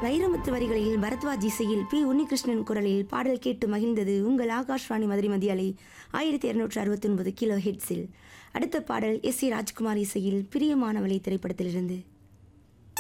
வைரமுத்து வரிகளில் பரத்வாஜ் இசையில் பி உன்னிகிருஷ்ணன் குரலில் பாடல் கேட்டு மகிழ்ந்தது உங்கள் ஆகாஷ்வாணி மதுரை மதியாலை 1269 கிலோ ஹெட்ஸில். அடுத்த பாடல் எஸ் சி ராஜ்குமார் இசையில் பிரியமானவளை திரைப்படத்திலிருந்து.